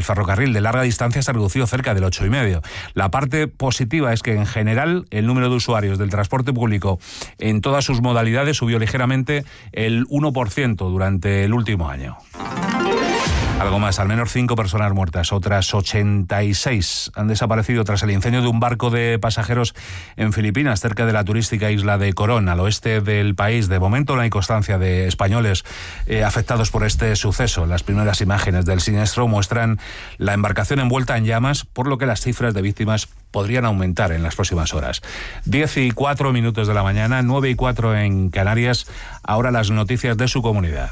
ferrocarril de larga distancia se ha reducido cerca del 8,5%. La parte positiva es que en general el número de usuarios del transporte público en todas sus modalidades subió ligeramente el 1% durante el último año. Algo más, al menos 5 personas muertas, otras 86 han desaparecido tras el incendio de un barco de pasajeros en Filipinas, cerca de la turística isla de Corón, al oeste del país. De momento no hay constancia de españoles afectados por este suceso. Las primeras imágenes del siniestro muestran la embarcación envuelta en llamas, por lo que las cifras de víctimas podrían aumentar en las próximas horas. 10:04 de la mañana, 9:04 en Canarias. Ahora las noticias de su comunidad.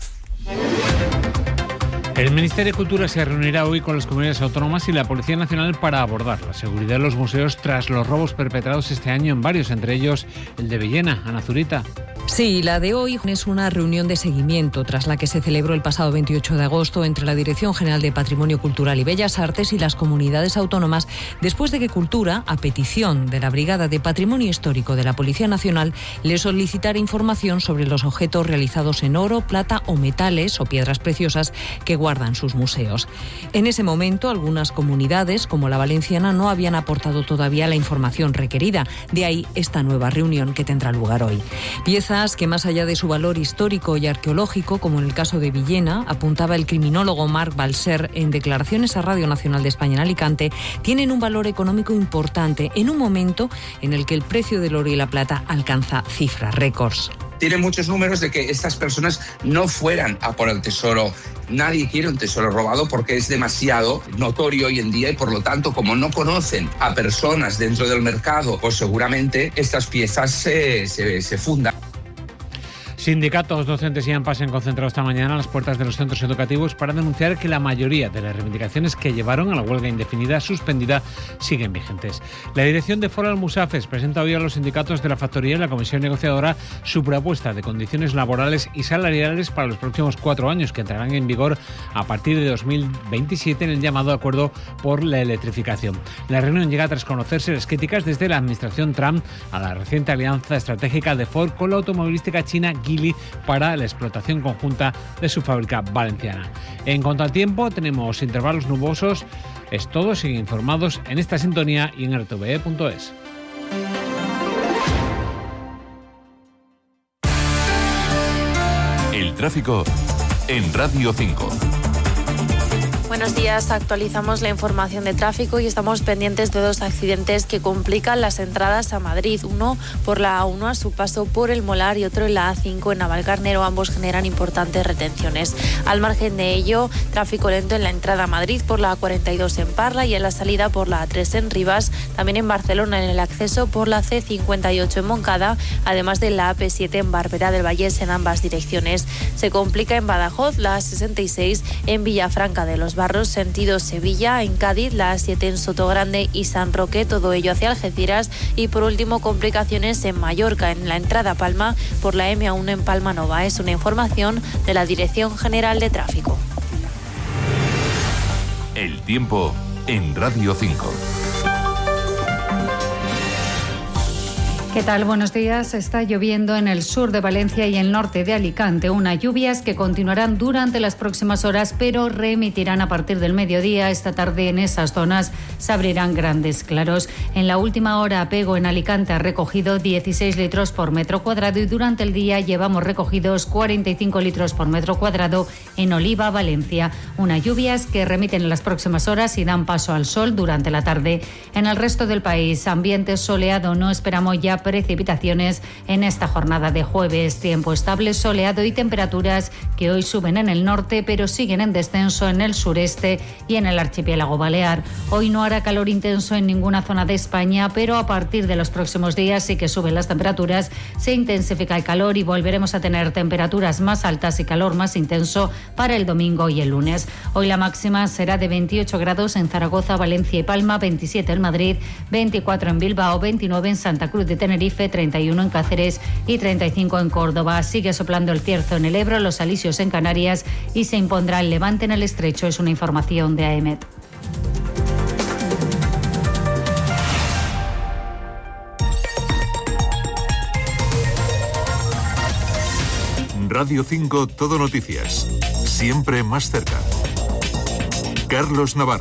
El Ministerio de Cultura se reunirá hoy con las comunidades autónomas y la Policía Nacional para abordar la seguridad de los museos tras los robos perpetrados este año en varios, entre ellos el de Villena. Ana Zurita. Sí, la de hoy es una reunión de seguimiento tras la que se celebró el pasado 28 de agosto entre la Dirección General de Patrimonio Cultural y Bellas Artes y las comunidades autónomas, después de que Cultura, a petición de la Brigada de Patrimonio Histórico de la Policía Nacional, le solicitara información sobre los objetos realizados en oro, plata o metales o piedras preciosas que guardan sus museos. En ese momento, algunas comunidades, como la valenciana, no habían aportado todavía la información requerida. De ahí esta nueva reunión que tendrá lugar hoy. Piezas que, más allá de su valor histórico y arqueológico, como en el caso de Villena, apuntaba el criminólogo Marc Balser en declaraciones a Radio Nacional de España en Alicante, tienen un valor económico importante en un momento en el que el precio del oro y la plata alcanza cifras récords. Tiene muchos números de que estas personas no fueran a por el tesoro. Nadie quiere un tesoro robado porque es demasiado notorio hoy en día y, por lo tanto, como no conocen a personas dentro del mercado, pues seguramente estas piezas se fundan. Sindicatos, docentes y AMPA se han concentrado esta mañana a las puertas de los centros educativos para denunciar que la mayoría de las reivindicaciones que llevaron a la huelga indefinida suspendida siguen vigentes. La dirección de Foro Almusafes presenta hoy a los sindicatos de la factoría y la comisión negociadora su propuesta de condiciones laborales y salariales para los próximos 4 años, que entrarán en vigor a partir de 2027 en el llamado Acuerdo por la Electrificación. La reunión llega tras conocerse las críticas desde la administración Trump a la reciente alianza estratégica de Ford con la automovilística china para la explotación conjunta de su fábrica valenciana. En cuanto al tiempo, tenemos intervalos nubosos. Es todo, siguen informados en esta sintonía y en rtve.es. El tráfico en Radio 5. Buenos días, actualizamos la información de tráfico y estamos pendientes de 2 accidentes que complican las entradas a Madrid. Uno por la A1 a su paso por el Molar y otro en la A5 en Navalcarnero. Ambos generan importantes retenciones. Al margen de ello, tráfico lento en la entrada a Madrid por la A42 en Parla y en la salida por la A3 en Rivas. También en Barcelona en el acceso por la C58 en Moncada, además de la AP7 en Barberá del Vallés en ambas direcciones. Se complica en Badajoz la A66 en Villafranca de los Barros, sentido Sevilla, en Cádiz, la A7 en Sotogrande y San Roque, todo ello hacia Algeciras. Y por último, complicaciones en Mallorca, en la entrada a Palma por la M1 en Palma Nova. Es una información de la Dirección General de Tráfico. El tiempo en Radio 5. ¿Qué tal? Buenos días. Está lloviendo en el sur de Valencia y el norte de Alicante. Unas lluvias que continuarán durante las próximas horas, pero remitirán a partir del mediodía. Esta tarde en esas zonas se abrirán grandes claros. En la última hora, Pego en Alicante ha recogido 16 litros por metro cuadrado y durante el día llevamos recogidos 45 litros por metro cuadrado en Oliva, Valencia. Unas lluvias que remiten en las próximas horas y dan paso al sol durante la tarde. En el resto del país, ambiente soleado. No esperamos ya precipitaciones en esta jornada de jueves. Tiempo estable, soleado y temperaturas que hoy suben en el norte, pero siguen en descenso en el sureste y en el archipiélago balear. Hoy no hará calor intenso en ninguna zona de España, pero a partir de los próximos días sí que suben las temperaturas, se intensifica el calor y volveremos a tener temperaturas más altas y calor más intenso para el domingo y el lunes. Hoy la máxima será de 28 grados en Zaragoza, Valencia y Palma, 27 en Madrid, 24 en Bilbao, 29 en Santa Cruz de Tenerife, 31 en Cáceres y 35 en Córdoba. Sigue soplando el cierzo en el Ebro, los alisios en Canarias y se impondrá el levante en el estrecho. Es una información de AEMET. Radio 5 Todo Noticias. Siempre más cerca. Carlos Navarro.